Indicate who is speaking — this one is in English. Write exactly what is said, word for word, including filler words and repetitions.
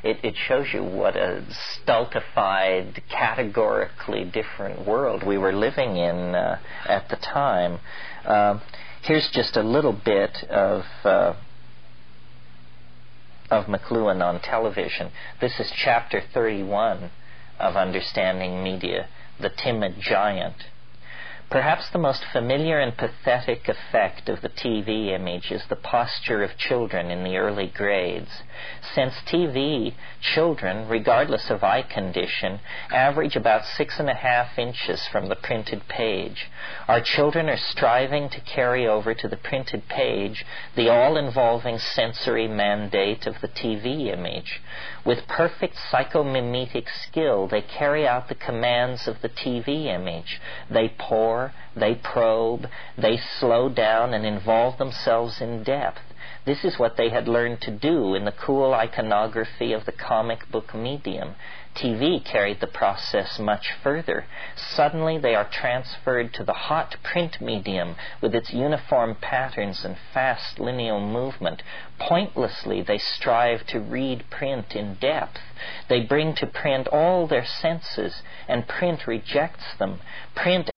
Speaker 1: it, it shows you what a stultified, categorically different world we were living in uh, at the time. Uh, here's just a little bit of uh, of McLuhan on television. This is chapter thirty-one of Understanding Media, The Timid Giant. Perhaps the most familiar and pathetic effect of the T V image is the posture of children in the early grades. Since T V, children, regardless of eye condition, average about six and a half inches from the printed page. Our children are striving to carry over to the printed page the all-involving sensory mandate of the T V image. With perfect psychomimetic skill, they carry out the commands of the T V image. They pour, they probe, they slow down and involve themselves in depth. This is what they had learned to do in the cool iconography of the comic book medium. T V carried the process much further. Suddenly they are transferred to the hot print medium with its uniform patterns and fast lineal movement. Pointlessly they strive to read print in depth. They bring to print all their senses, and print rejects them. Print